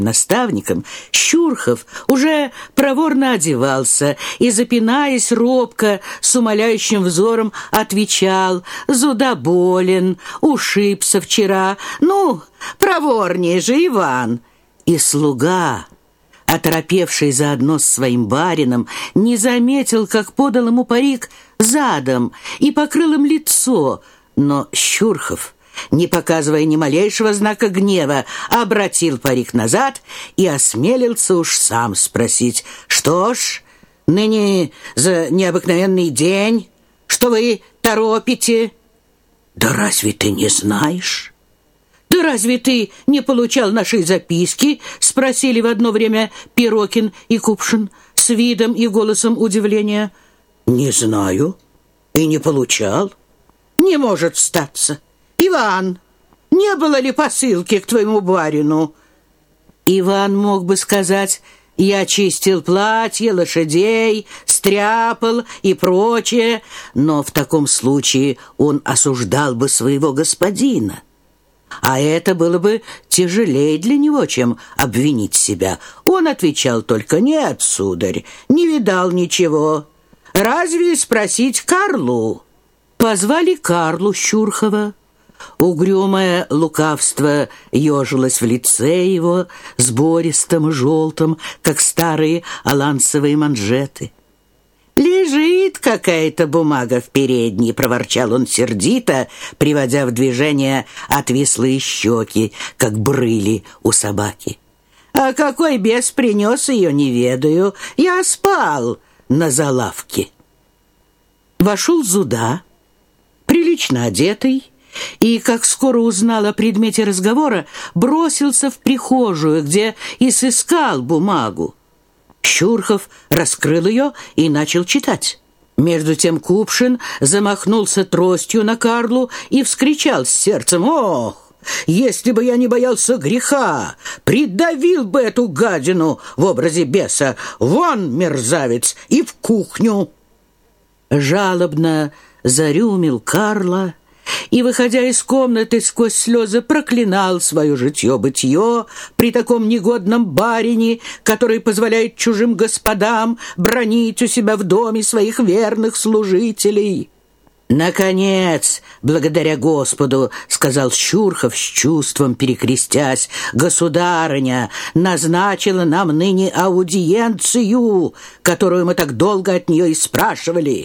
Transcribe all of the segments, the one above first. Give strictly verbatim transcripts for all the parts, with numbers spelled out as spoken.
наставником, Щурхов уже проворно одевался и, запинаясь робко, с умоляющим взором отвечал: «Зуда болен, ушибся вчера, ну, проворнее же, Иван!» И слуга, оторопевший заодно с своим барином, не заметил, как подал ему парик задом и покрыл им лицо, но Щурхов, не показывая ни малейшего знака гнева, обратил парик назад и осмелился уж сам спросить: «Что ж, ныне за необыкновенный день, что вы торопите?» «Да разве ты не знаешь?» «Да разве ты не получал нашей записки?» — спросили в одно время Пирокин и Купшин с видом и голосом удивления. «Не знаю и не получал». «Не может статься. Иван, не было ли посылки к твоему барину?» Иван мог бы сказать: «Я чистил платье, лошадей, стряпал и прочее», но в таком случае он осуждал бы своего господина. А это было бы тяжелее для него, чем обвинить себя. Он отвечал только: «Нет, сударь, не видал ничего. Разве спросить Карлу?» Позвали Карлу Щурхова. Угрюмое лукавство ежилось в лице его, сбористым и желтым, как старые алансовые манжеты. «Лежит какая-то бумага в передней», — проворчал он сердито, приводя в движение отвислые щеки, как брыли у собаки. «А какой бес принес ее, не ведаю. Я спал на залавке». Вошел Зуда, прилично одетый, и, как скоро узнал о предмете разговора, бросился в прихожую, где и сыскал бумагу. Щурхов раскрыл ее и начал читать. Между тем Купшин замахнулся тростью на Карлу и вскричал с сердцем: «Ох, если бы я не боялся греха, придавил бы эту гадину в образе беса! Вон, мерзавец, и в кухню!» Жалобно зарюмил Карла и, выходя из комнаты, сквозь слезы проклинал свое житье-бытье при таком негодном барине, который позволяет чужим господам бранить у себя в доме своих верных служителей. «Наконец, благодаря Господу, — сказал Щурхов с чувством перекрестясь, — государыня назначила нам ныне аудиенцию, которую мы так долго от нее и спрашивали».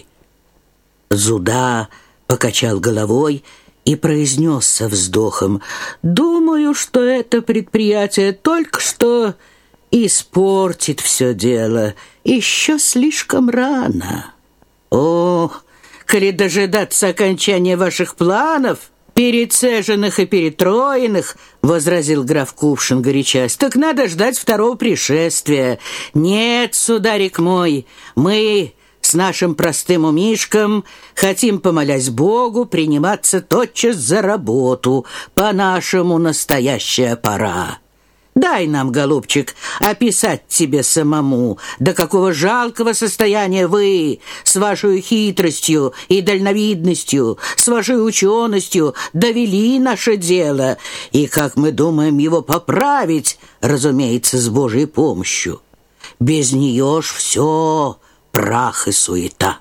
Зуда покачал головой и произнес со вздохом: «Думаю, что это предприятие только что испортит все дело. Еще слишком рано». «О, коли дожидаться окончания ваших планов, перецеженных и перетроенных, — возразил граф Кувшин горячась, — так надо ждать второго пришествия. Нет, сударик мой, мы с нашим простым умишком хотим, помолясь Богу, приниматься тотчас за работу. По-нашему настоящая пора. Дай нам, голубчик, описать тебе самому, до какого жалкого состояния вы с вашей хитростью и дальновидностью, с вашей ученостью довели наше дело, и как мы думаем его поправить, разумеется, с Божьей помощью. Без нее ж все прах и суета.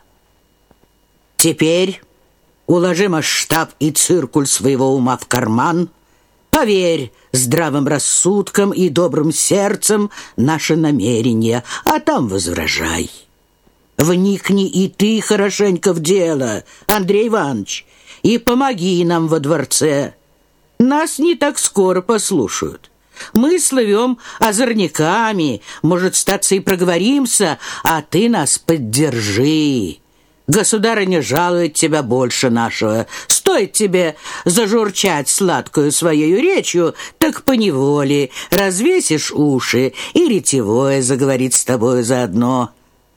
Теперь уложи масштаб и циркуль своего ума в карман, поверь здравым рассудком и добрым сердцем наше намерение, а там возражай. Вникни и ты хорошенько в дело, Андрей Иванович, и помоги нам во дворце. Нас не так скоро послушают. Мы слывем озорниками, может, статься и проговоримся, а ты нас поддержи. Государыня жалует тебя больше нашего. Стоит тебе зажурчать сладкую своею речью, так поневоле развесишь уши, и ретевое заговорит с тобою заодно».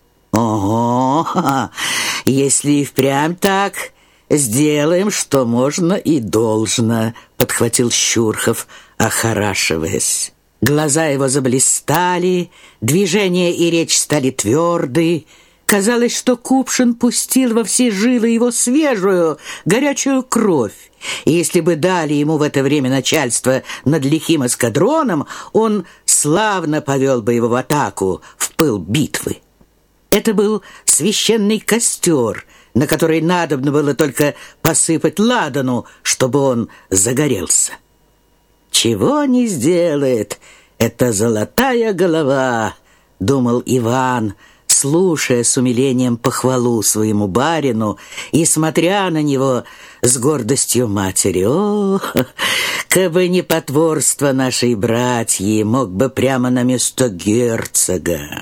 «Ого, если и впрямь так, сделаем, что можно и должно», — подхватил Щурхов, охорашиваясь. Глаза его заблистали, движения и речь стали тверды. Казалось, что Купшин пустил во все жилы его свежую, горячую кровь, и если бы дали ему в это время начальство над лихим эскадроном, он славно повел бы его в атаку, в пыл битвы. Это был священный костер, на который надобно было только посыпать ладану, чтобы он загорелся. «Чего не сделает эта золотая голова», — думал Иван, слушая с умилением похвалу своему барину и смотря на него с гордостью матери. «О, кабы не потворство нашей братьи, мог бы прямо на место герцога».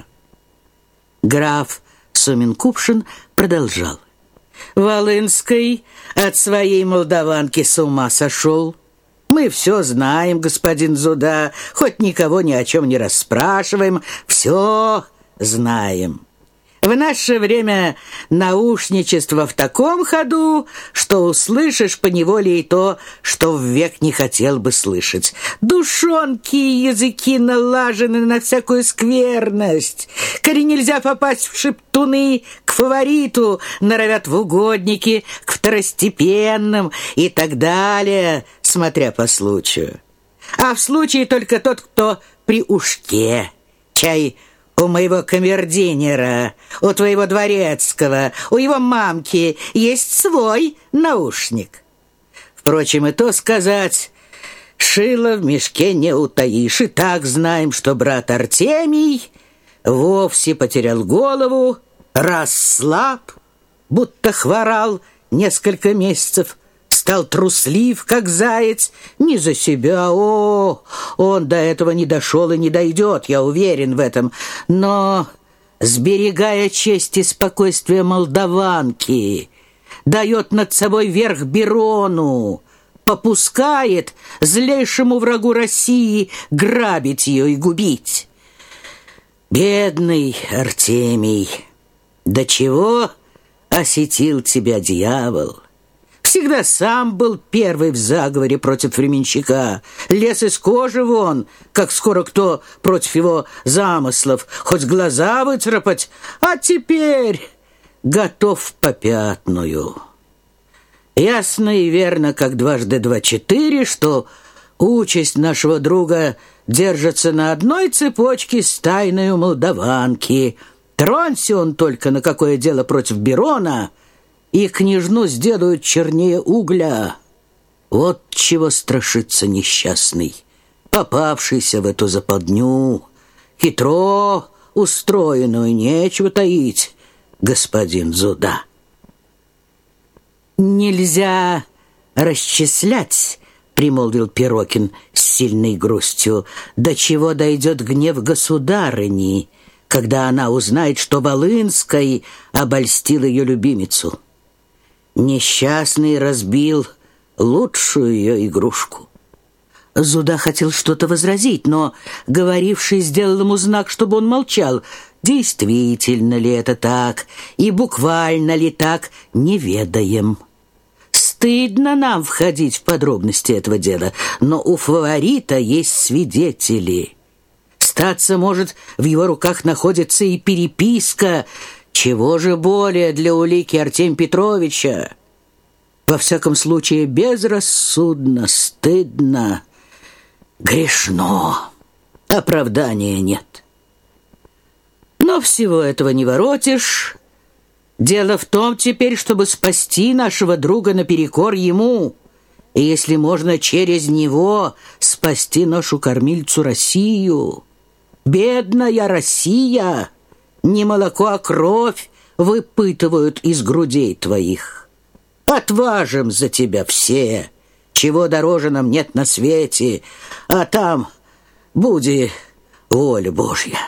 Граф Сумин-Купшин продолжал. «Волынский от своей молдаванки с ума сошел. Мы все знаем, господин Зуда, хоть никого ни о чем не расспрашиваем, все знаем. В наше время наушничество в таком ходу, что услышишь поневоле и то, что ввек не хотел бы слышать. Душонки и языки налажены на всякую скверность. Коли нельзя попасть в шептуны к фавориту, норовят в угодники, к второстепенным и так далее, смотря по случаю. А в случае только тот, кто при ушке, чай у моего камердинера, у твоего дворецкого, у его мамки есть свой наушник. Впрочем, и то сказать, шило в мешке не утаишь. И так знаем, что брат Артемий вовсе потерял голову, расслаб, будто хворал несколько месяцев, стал труслив, как заяц, не за себя. О, он до этого не дошел и не дойдет, я уверен в этом. Но, сберегая честь и спокойствие молдаванки, дает над собой верх Бирону, попускает злейшему врагу России грабить ее и губить. Бедный Артемий, до чего осетил тебя дьявол? Всегда сам был первый в заговоре против временщика. Лез из кожи вон, как скоро кто против его замыслов, хоть глаза выцарапать, а теперь готов в попятную. Ясно и верно, как дважды два четыре, что участь нашего друга держится на одной цепочке с тайною молдаванки. Тронься он только на какое дело против Бирона, и княжну сделают чернее угля. Вот чего страшится несчастный, попавшийся в эту западню, хитро устроенную, нечего таить, господин Зуда. «Нельзя расчислять, — примолвил Пирокин с сильной грустью, — до чего дойдет гнев государыни, когда она узнает, что Волынский обольстил ее любимицу. Несчастный разбил лучшую ее игрушку». Зуда хотел что-то возразить, но говоривший сделал ему знак, чтобы он молчал. Действительно ли это так, и буквально ли так, не ведаем. Стыдно нам входить в подробности этого дела, но у фаворита есть свидетели. Статься может, в его руках находится и переписка. Чего же более для улики Артемия Петровича? Во всяком случае, безрассудно, стыдно, грешно. Оправдания нет. Но всего этого не воротишь. Дело в том теперь, чтобы спасти нашего друга наперекор ему, и, если можно, через него спасти нашу кормильцу Россию. Бедная Россия! Не молоко, а кровь выпытывают из грудей твоих. Отважим за тебя все, чего дороже нам нет на свете, а там буди воля Божья».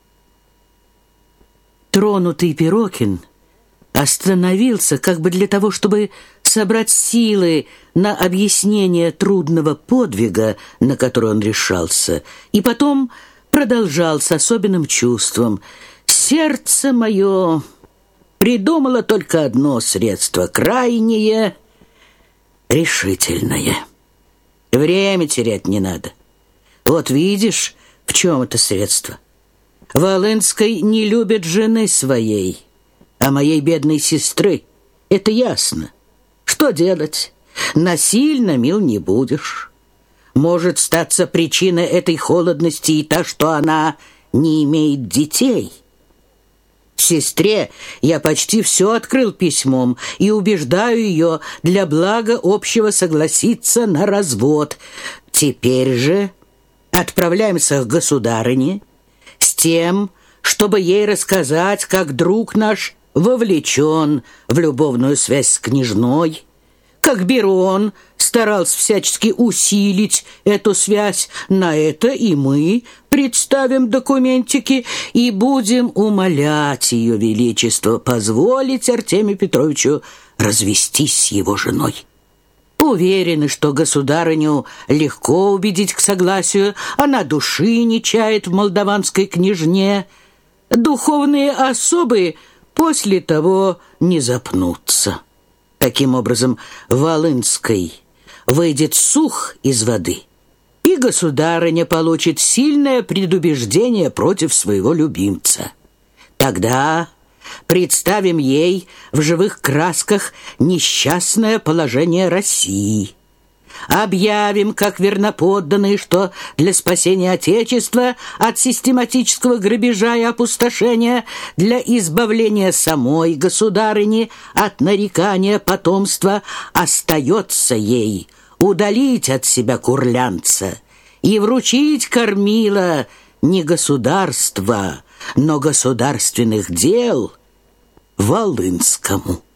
Тронутый Пирокин остановился как бы для того, чтобы собрать силы на объяснение трудного подвига, на который он решался, и потом продолжал с особенным чувством: «Сердце мое придумало только одно средство, крайнее, решительное. Время терять не надо. Вот видишь, в чем это средство. Волынский не любит жены своей, а моей бедной сестры. Это ясно. Что делать? Насильно мил не будешь. Может статься причиной этой холодности и та, что она не имеет детей. Сестре я почти все открыл письмом и убеждаю ее для блага общего согласиться на развод. Теперь же отправляемся к государыне с тем, чтобы ей рассказать, как друг наш вовлечен в любовную связь с княжной, как Берон старался всячески усилить эту связь. На это и мы представим документики и будем умолять Ее Величество позволить Артемию Петровичу развестись с его женой. Уверены, что государыню легко убедить к согласию, она души не чает в молдаванской княжне. Духовные особы после того не запнутся. Таким образом, Волынской выйдет сух из воды, и государыня получит сильное предубеждение против своего любимца. Тогда представим ей в живых красках несчастное положение России. Объявим, как верноподданные, что для спасения Отечества от систематического грабежа и опустошения, для избавления самой государыни от нарекания потомства, остается ей удалить от себя курлянца и вручить кормила не государства, но государственных дел Волынскому.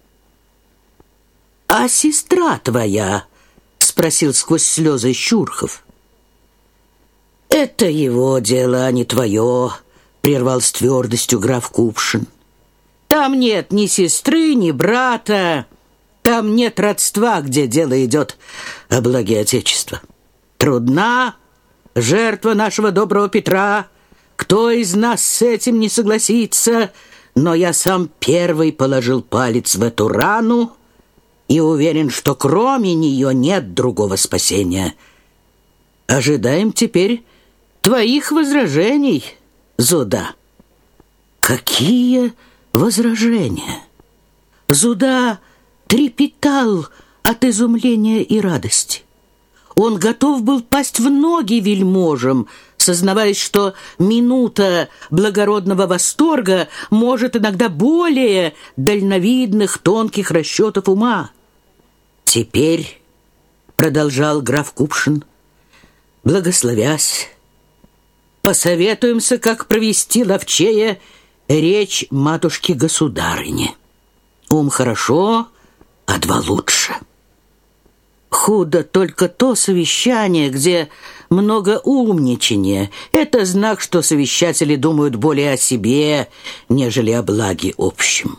«А сестра твоя?» — спросил сквозь слезы Щурхов. «Это его дело, а не твое», — прервал с твердостью граф Купшин. «Там нет ни сестры, ни брата, там нет родства, где дело идет о благе Отечества. Трудна жертва нашего доброго Петра. Кто из нас с этим не согласится? Но я сам первый положил палец в эту рану и уверен, что кроме нее нет другого спасения. Ожидаем теперь твоих возражений, Зуда». «Какие возражения?» Зуда трепетал от изумления и радости. Он готов был пасть в ноги вельможам, сознаваясь, что минута благородного восторга может иногда более дальновидных тонких расчетов ума. «Теперь, — продолжал граф Купшин, благословясь, — посоветуемся, как провести ловчее речь матушки-государыни. Ум хорошо, а два лучше. Худо только то совещание, где много умничания. Это знак, что совещатели думают более о себе, нежели о благе общем».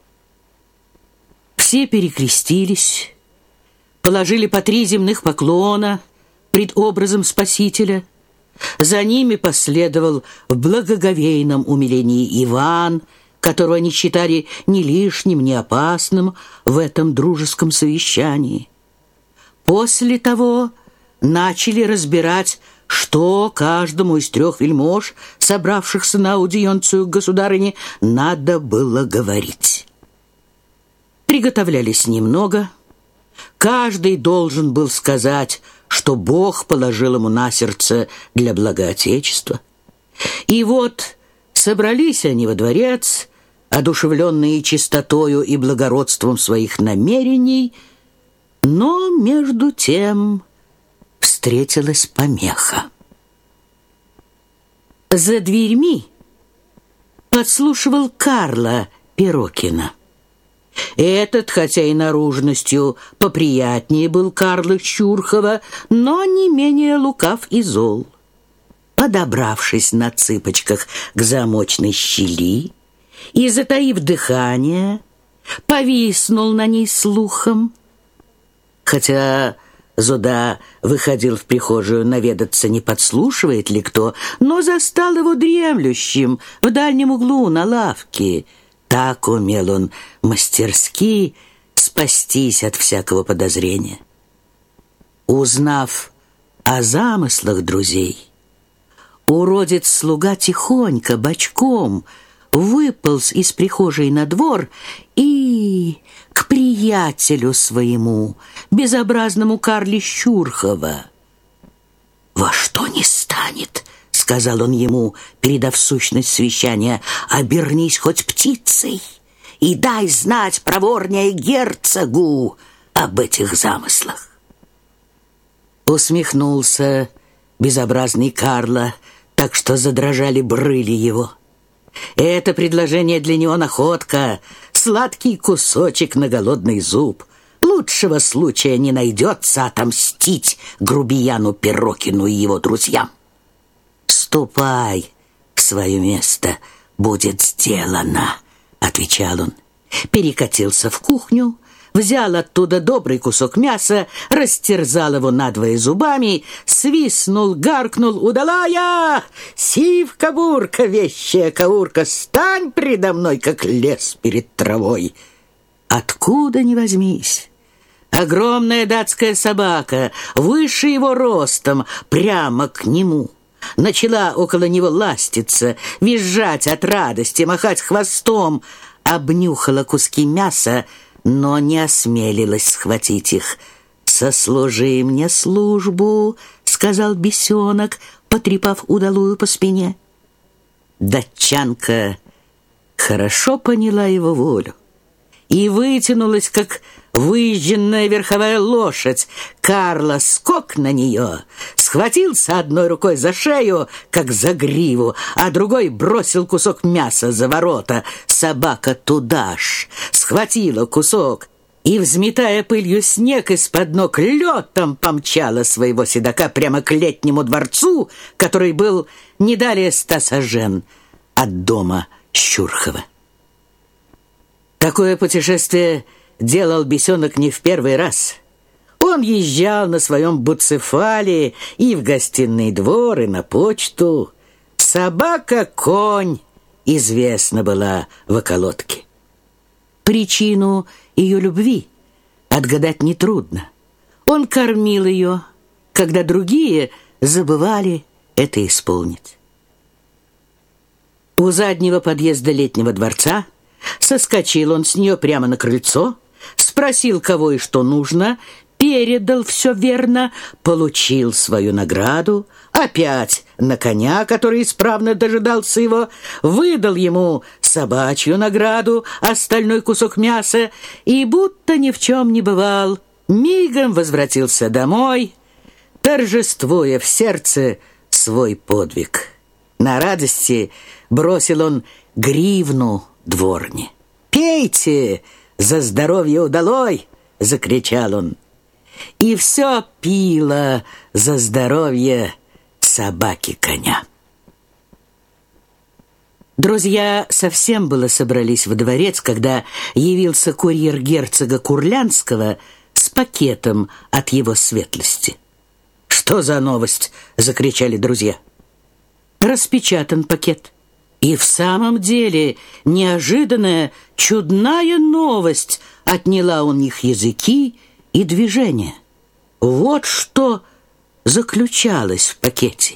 Все перекрестились, положили по три земных поклона пред образом Спасителя. За ними последовал в благоговейном умилении Иван, которого они считали ни лишним, ни опасным в этом дружеском совещании. После того начали разбирать, что каждому из трех вельмож, собравшихся на аудиенцию к государыне, надо было говорить. Приготовлялись немного. Каждый должен был сказать, что Бог положил ему на сердце для блага Отечества. И вот собрались они во дворец, одушевленные чистотою и благородством своих намерений, но между тем встретилась помеха. За дверьми подслушивал Карла Перокина. Этот, хотя и наружностью поприятнее был Карла Щурхова, но не менее лукав и зол. Подобравшись на цыпочках к замочной щели и, затаив дыхание, повиснул на ней слухом. Хотя Зуда выходил в прихожую наведаться, не подслушивает ли кто, но застал его дремлющим в дальнем углу на лавке. Так умел он мастерски спастись от всякого подозрения. Узнав о замыслах друзей, уродец-слуга тихонько, бочком, выполз из прихожей на двор и к приятелю своему, безобразному Карле Щурхова. «Во что не станет, — сказал он ему, передав сущность совещания, — обернись хоть птицей и дай знать проворнее герцогу об этих замыслах». Усмехнулся безобразный Карло, так что задрожали брыли его. Это предложение для него находка, сладкий кусочек на голодный зуб. Лучшего случая не найдется отомстить грубияну Перокину и его друзьям. «Ступай в свое место, будет сделано», — отвечал он. Перекатился в кухню, взял оттуда добрый кусок мяса, растерзал его надвое зубами, свистнул, гаркнул: «Удалая! Сивка-бурка, вещая каурка, стань предо мной, как лес перед травой!» Откуда ни возьмись, огромная датская собака, выше его ростом, прямо к нему, начала около него ластиться, визжать от радости, махать хвостом, обнюхала куски мяса, но не осмелилась схватить их. «Сослужи мне службу», — сказал бесенок, потрепав удалую по спине. Датчанка хорошо поняла его волю и вытянулась, как выезженная верховая лошадь. Карло скок на нее, схватился одной рукой за шею, как за гриву, а другой бросил кусок мяса за ворота. Собака туда ж схватила кусок и, взметая пылью снег из-под ног, летом помчала своего седока прямо к Летнему дворцу, который был не далее ста сажен от дома Щурхова. Такое путешествие делал бесенок не в первый раз. Он езжал на своем буцефале и в гостиный двор, и на почту. Собака-конь известна была в околотке. Причину ее любви отгадать нетрудно. Он кормил ее, когда другие забывали это исполнить. У заднего подъезда Летнего дворца соскочил он с нее прямо на крыльцо, спросил, кого и что нужно, передал все верно, получил свою награду, опять на коня, который исправно дожидался его, выдал ему собачью награду, остальной кусок мяса, и, будто ни в чем не бывал, мигом возвратился домой, торжествуя в сердце свой подвиг. На радости бросил он гривну дворне. «Пейте за здоровье удалой!» — закричал он. И все пило за здоровье собаки-коня. Друзья совсем было собрались во дворец, когда явился курьер герцога Курлянского с пакетом от его светлости. «Что за новость?» — закричали друзья. Распечатан пакет. И в самом деле неожиданная, чудная новость отняла у них языки и движения. Вот что заключалось в пакете.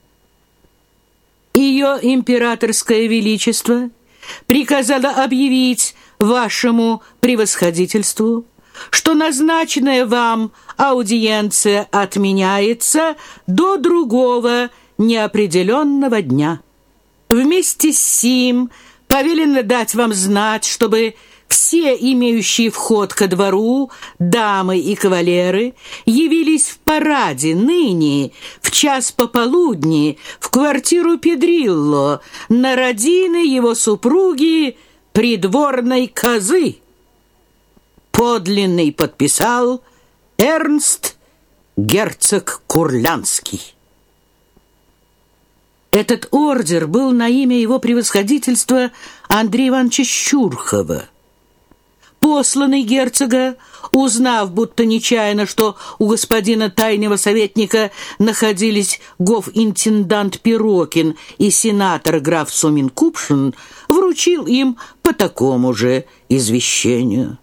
Ее императорское величество приказало объявить вашему превосходительству, что назначенная вам аудиенция отменяется до другого неопределенного дня. Вместе с сим повелено дать вам знать, чтобы все имеющие вход ко двору, дамы и кавалеры, явились в параде ныне, в час пополудни, в квартиру Педрилло, на родины его супруги, придворной козы. Подлинный подписал Эрнст, герцог Курлянский. Этот ордер был на имя его превосходительства Андрея Ивановича Щурхова. Посланный герцога, узнав, будто нечаянно, что у господина тайного советника находились гоф-интендант Перокин и сенатор граф Сумин-Купшин, вручил им по такому же извещению.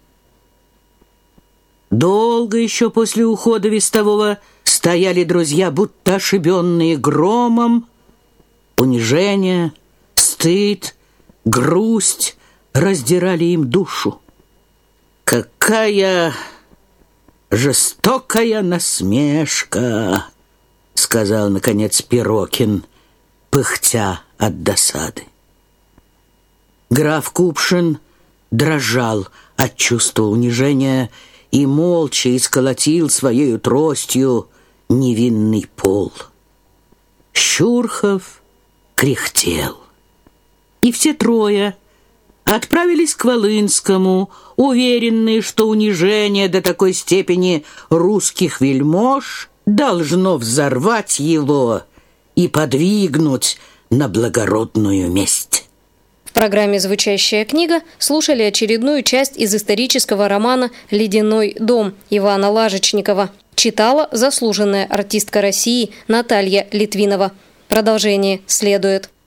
Долго еще после ухода вестового стояли друзья, будто ошибенные громом. Унижение, стыд грусть раздирали им душу. «Какая жестокая насмешка!» — сказал, наконец, Пирокин, пыхтя от досады. Граф Купшин дрожал от чувства унижения и молча исколотил своею тростью невинный пол. Щурхов кряхтел. И все трое отправились к Волынскому, уверенные, что унижение до такой степени русских вельмож должно взорвать его и подвигнуть на благородную месть. В программе «Звучащая книга» слушали очередную часть из исторического романа «Ледяной дом» Ивана Лажечникова. Читала заслуженная артистка России Наталья Литвинова. Продолжение следует.